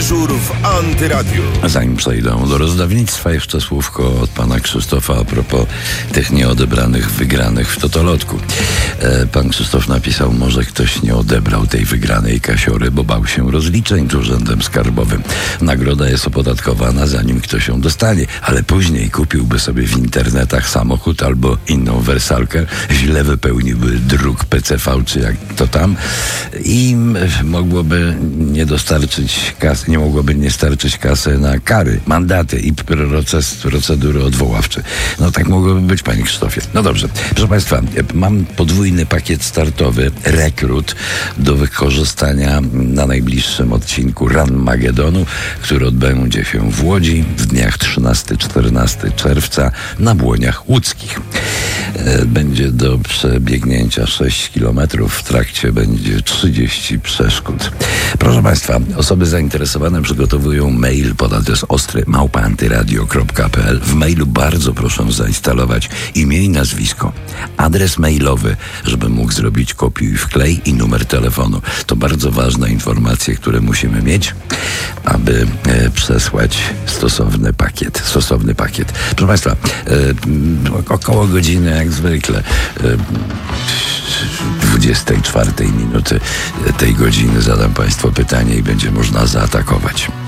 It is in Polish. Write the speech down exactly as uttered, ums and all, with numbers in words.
Dyżur w Antyradiu. Zanim przejdę do rozdawnictwa, jeszcze słówko od pana Krzysztofa a propos tych nieodebranych wygranych w totolotku. E, pan Krzysztof napisał, może ktoś nie odebrał tej wygranej kasiory, bo bał się rozliczeń z urzędem skarbowym. Nagroda jest opodatkowana, zanim ktoś ją dostanie, ale później kupiłby sobie w internetach samochód albo inną wersalkę, źle wypełniłby druk P C V, czy jak to tam, i mogłoby nie dostarczyć kasy, nie mogłoby nie starczyć kasy na kary, mandaty i proces, procedury odwoławcze. No tak mogłoby być, panie Krzysztofie. No dobrze, proszę państwa, mam podwójny pakiet startowy, rekrut do wykorzystania na najbliższym odcinku Ranmagedonu, który odbędzie się w Łodzi w dniach trzynastego czternastego czerwca na Błoniach Łódzkich. Będzie do przebiegnięcia sześć kilometrów, w trakcie będzie trzydzieści przeszkód. Proszę państwa, osoby zainteresowane przygotowują mail pod adres ostry małpa antyradio kropka p l. W mailu bardzo proszę zainstalować imię i nazwisko, adres mailowy, żeby mógł zrobić kopiuj wklej i numer telefonu. To bardzo ważne informacje, które musimy mieć, aby e, przesłać stosowny pakiet. Stosowny pakiet. Proszę państwa, e, około godziny jak zwykle e, dwudziestej czwartej minuty tej godziny zadam państwu pytanie i będzie można zaatakować.